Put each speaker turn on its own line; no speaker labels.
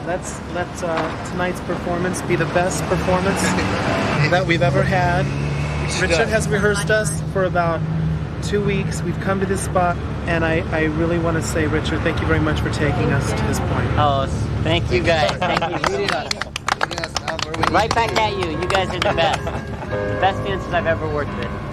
let tonight's performance be the best performance that we've ever had. Richard has rehearsed us for about 2 weeks. We've come to this spot, and I really want to say, Richard, thank you very much for taking us to this point.
Oh, thank you guys. Thank you.
Leading us out where we need
Right
to
back
be.
at you. You guys are the best. The best dancers I've ever worked with.